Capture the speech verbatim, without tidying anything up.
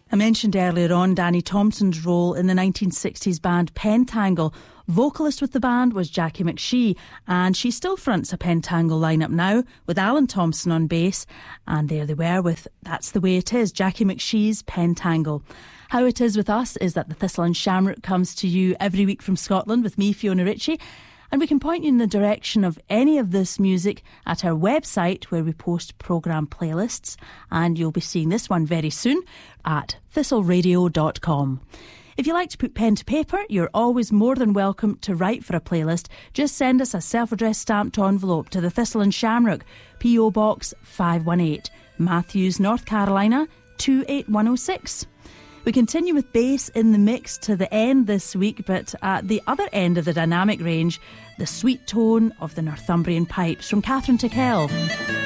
I mentioned earlier on Danny Thompson's role in the nineteen sixties band Pentangle. Vocalist with the band was Jackie McShee, and she still fronts a Pentangle lineup now with Alan Thompson on bass. And there they were with That's the Way It Is, Jackie McShee's Pentangle. How it is with us is that the Thistle and Shamrock comes to you every week from Scotland with me, Fiona Ritchie, and we can point you in the direction of any of this music at our website where we post programme playlists, and you'll be seeing this one very soon at thistle radio dot com. If you like to put pen to paper, you're always more than welcome to write for a playlist. Just send us a self-addressed stamped envelope to the Thistle and Shamrock, P O Box five one eight, Matthews, North Carolina two eight one oh six. We continue with bass in the mix to the end this week, but at the other end of the dynamic range, the sweet tone of the Northumbrian pipes from Catherine Tickell.